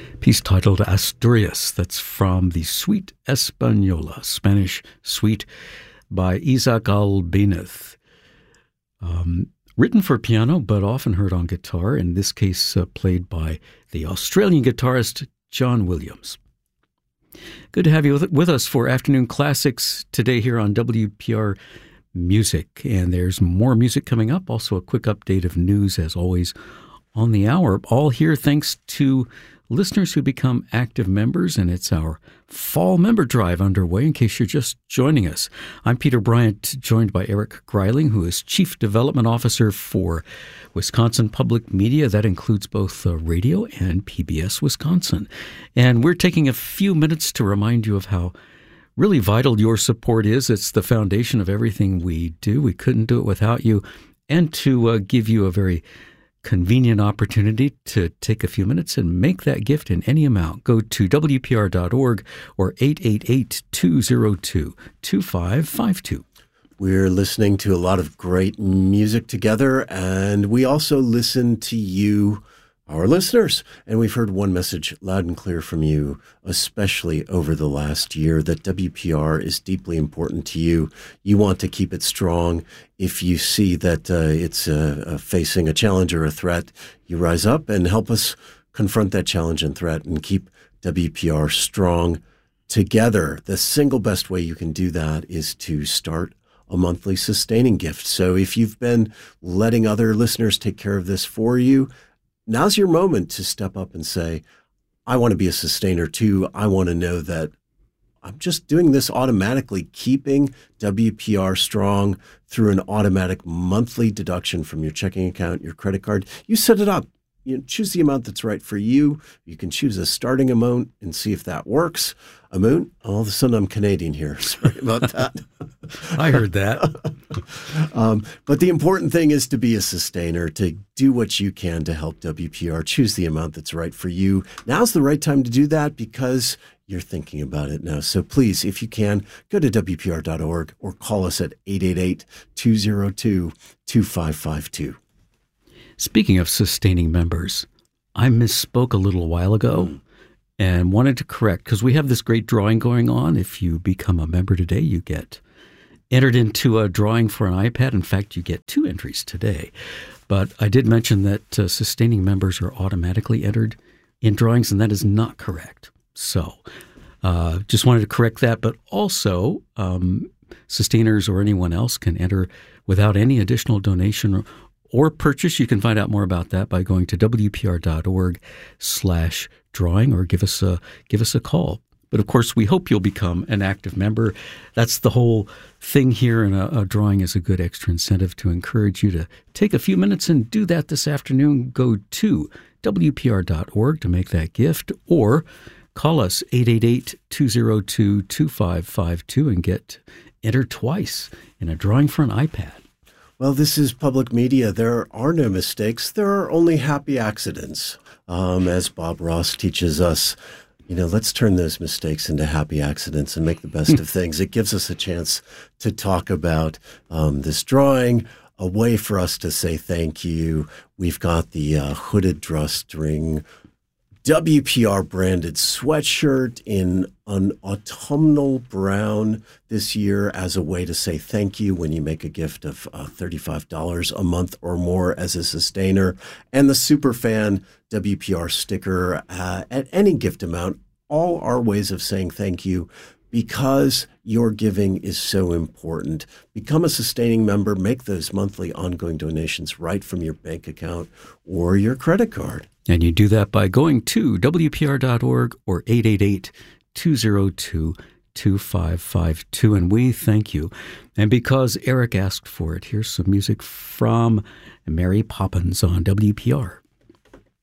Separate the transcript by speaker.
Speaker 1: Piece titled Asturias. That's from the Suite Española, Spanish suite by Isaac Albéniz. Written for piano, but often heard on guitar, in this case played by the Australian guitarist John Williams. Good to have you with us for Afternoon Classics today here on WPR Music. And there's more music coming up. Also a quick update of news, as always, on the hour. All here thanks to listeners who become active members, and it's our fall member drive underway in case you're just joining us. I'm Peter Bryant, joined by Eric Greiling, who is Chief Development Officer for Wisconsin Public Media. That includes both radio and PBS Wisconsin. And we're taking a few minutes to remind you of how really vital your support is. It's the foundation of everything we do. We couldn't do it without you. And to give you a very convenient opportunity to take a few minutes and make that gift in any amount. Go to WPR.org or 888-202-2552.
Speaker 2: We're listening to a lot of great music together, and we also listen to you, our listeners. And we've heard one message loud and clear from you, especially over the last year, that WPR is deeply important to you. You want to keep it strong. If you see that it's facing a challenge or a threat, you rise up and help us confront that challenge and threat and keep WPR strong together. The single best way you can do that is to start a monthly sustaining gift. So if you've been letting other listeners take care of this for you, now's your moment to step up and say, I want to be a sustainer too. I want to know that I'm just doing this automatically, keeping WPR strong through an automatic monthly deduction from your checking account, your credit card. You set it up. You choose the amount that's right for you. You can choose a starting amount and see if that works. All of a sudden I'm Canadian here. Sorry about that.
Speaker 1: I heard that.
Speaker 2: But the important thing is to be a sustainer, to do what you can to help WPR. Choose the amount that's right for you. Now's the right time to do that because you're thinking about it now. So please, if you can, go to WPR.org or call us at 888-202-2552.
Speaker 1: Speaking of sustaining members, I misspoke a little while ago and wanted to correct, because we have this great drawing going on. If you become a member today, you get entered into a drawing for an iPad. In fact, you get 2 entries today. But I did mention that sustaining members are automatically entered in drawings, and that is not correct. So just wanted to correct that. But also, sustainers or anyone else can enter without any additional donation or purchase. You can find out more about that by going to WPR.org/drawing or give us a call. But of course, we hope you'll become an active member. That's the whole thing here, and a drawing is a good extra incentive to encourage you to take a few minutes and do that this afternoon. Go to WPR.org to make that gift, or call us 888-202-2552 and get entered twice in a drawing for an iPad.
Speaker 2: Well, this is public media. There are no mistakes. There are only happy accidents. As Bob Ross teaches us, let's turn those mistakes into happy accidents and make the best of things. It gives us a chance to talk about this drawing, a way for us to say thank you. We've got the hooded drawstring WPR branded sweatshirt in an autumnal brown this year as a way to say thank you when you make a gift of $35 a month or more as a sustainer, and the Superfan WPR sticker at any gift amount. All are ways of saying thank you because your giving is so important. Become a sustaining member. Make those monthly ongoing donations right from your bank account or your credit card.
Speaker 1: And you do that by going to WPR.org or 888-202-2552. And we thank you. And because Eric asked for it, here's some music from Mary Poppins on WPR.